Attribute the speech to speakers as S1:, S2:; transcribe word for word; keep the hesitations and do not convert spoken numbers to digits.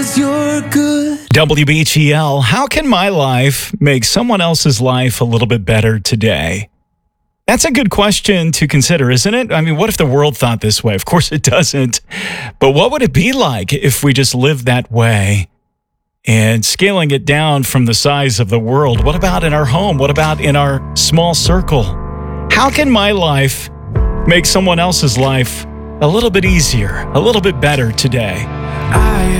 S1: 'cause you're good.
S2: W B G L, how can my life make someone else's life a little bit better today? That's a good question to consider, isn't it? I mean, what if the world thought this way? Of course it doesn't. But what would it be like if we just lived that way? And scaling it down from the size of the world, what about in our home? What about in our small circle? How can my life make someone else's life a little bit easier, a little bit better today?
S1: I